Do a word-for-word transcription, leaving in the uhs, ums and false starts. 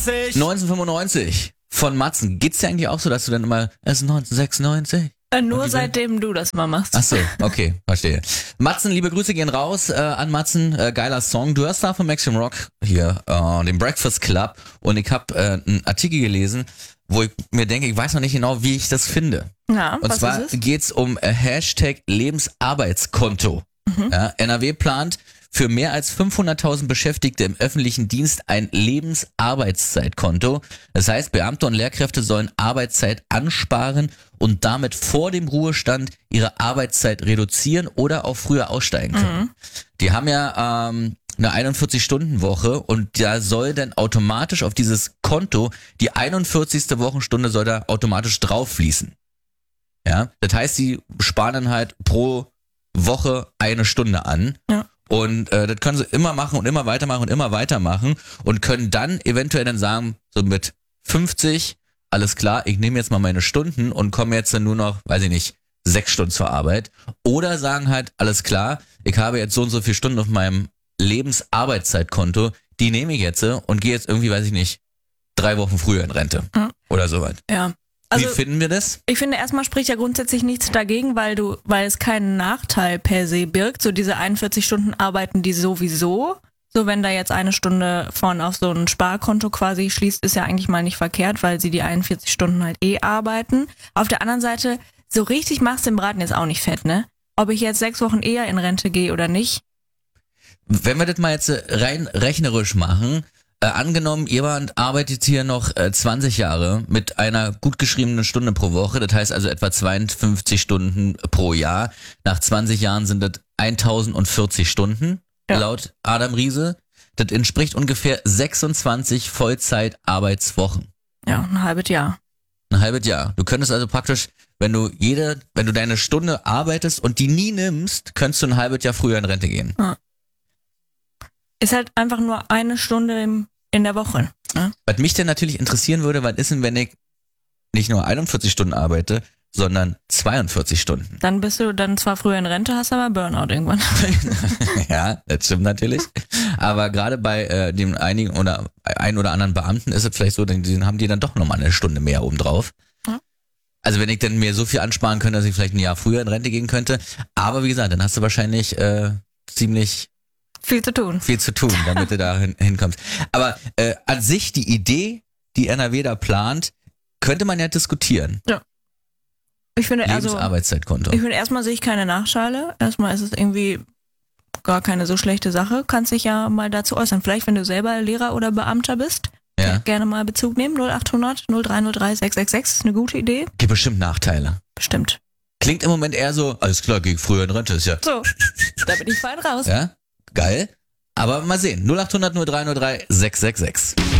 neunzehnhundertfünfundneunzig von Matzen. Geht's dir eigentlich auch so, dass du dann immer, es ist neunzehnhundertsechsundneunzig? Äh, nur seitdem du das mal machst. Ach so, okay, verstehe. Matzen, liebe Grüße gehen raus äh, an Matzen, äh, geiler Song. Du hörst da von Maximum Rock hier, äh, den Breakfast Club, und ich habe äh, einen Artikel gelesen, wo ich mir denke, ich weiß noch nicht genau, wie ich das finde. Ja, und was zwar ist es? geht's um äh, Hashtag Lebensarbeitskonto. Mhm. Ja, N R W plant für mehr als fünfhunderttausend Beschäftigte im öffentlichen Dienst ein Lebensarbeitszeitkonto. Das heißt, Beamte und Lehrkräfte sollen Arbeitszeit ansparen und damit vor dem Ruhestand ihre Arbeitszeit reduzieren oder auch früher aussteigen können. Mhm. Die haben ja ähm, eine einundvierzig-Stunden-Woche und da soll dann automatisch auf dieses Konto die einundvierzigste Wochenstunde soll da automatisch drauf fließen. Ja, das heißt, sie sparen dann halt pro Woche eine Stunde an. Ja. Und äh, das können sie immer machen und immer weitermachen und immer weitermachen und können dann eventuell dann sagen, so mit fünfzig, alles klar, ich nehme jetzt mal meine Stunden und komme jetzt dann nur noch, weiß ich nicht, sechs Stunden zur Arbeit. Oder sagen halt, alles klar, ich habe jetzt so und so viele Stunden auf meinem Lebensarbeitszeitkonto, die nehme ich jetzt und gehe jetzt irgendwie, weiß ich nicht, drei Wochen früher in Rente Mhm. oder sowas. Ja. Also, Wie finden wir das? ich finde, erstmal spricht ja grundsätzlich nichts dagegen, weil du, weil es keinen Nachteil per se birgt. So diese einundvierzig Stunden arbeiten die sowieso. So, wenn da jetzt eine Stunde von auf so ein Sparkonto quasi schließt, ist ja eigentlich mal nicht verkehrt, weil sie die einundvierzig Stunden halt eh arbeiten. Auf der anderen Seite, so richtig machst du den Braten jetzt auch nicht fett, ne? Ob ich jetzt sechs Wochen eher in Rente gehe oder nicht. Wenn wir das mal jetzt rein rechnerisch machen, Äh, angenommen, jemand arbeitet hier noch äh, zwanzig Jahre mit einer gut geschriebenen Stunde pro Woche, das heißt also etwa zweiundfünfzig Stunden pro Jahr. Nach zwanzig Jahren sind das tausendvierzig Stunden, ja. laut Adam Riese. Das entspricht ungefähr sechsundzwanzig Vollzeitarbeitswochen. Ja, ein halbes Jahr. Ein halbes Jahr. Du könntest also praktisch, wenn du jede, wenn du deine Stunde arbeitest und die nie nimmst, könntest du ein halbes Jahr früher in Rente gehen. Ja. Ist halt einfach nur eine Stunde im, in der Woche. Ne? Was mich denn natürlich interessieren würde, was ist denn, wenn ich nicht nur einundvierzig Stunden arbeite, sondern zweiundvierzig Stunden? Dann bist du dann zwar früher in Rente, hast aber Burnout irgendwann. Ja, das stimmt natürlich. Aber gerade bei äh, dem einigen oder ein oder anderen Beamten ist es vielleicht so, dann die haben die dann doch nochmal eine Stunde mehr obendrauf. Ja. Also wenn ich dann mir so viel ansparen könnte, dass ich vielleicht ein Jahr früher in Rente gehen könnte. Aber wie gesagt, dann hast du wahrscheinlich äh, ziemlich Viel zu tun. viel zu tun, damit du da hin, hinkommst. Aber äh, an sich die Idee, die N R W da plant, könnte man ja diskutieren. Ich finde, also, Lebensarbeitszeitkonto. ich finde, erstmal sehe ich keine Nachteile. Erstmal ist es irgendwie gar keine so schlechte Sache. Kannst dich ja mal dazu äußern. Vielleicht, wenn du selber Lehrer oder Beamter bist, Ja. gerne mal Bezug nehmen. null achthundert null drei null drei sechs sechs sechs ist eine gute Idee. Gibt bestimmt Nachteile. Bestimmt. Klingt im Moment eher so, alles klar, geh früher in Rente, ist ja, So, da bin ich fein raus. ja, geil. Aber mal sehen. null achthundert null drei null drei sechs sechs sechs.